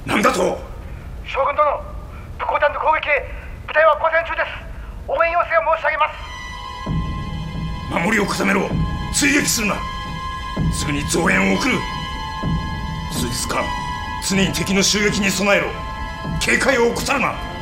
何だと。 将軍殿、武甲団の攻撃で部隊は交戦中です。応援要請を申し上げます。 守りを固めろ。追撃するな。すぐに増援を送る。数日間常に敵の襲撃に備えろ。警戒を怠るな。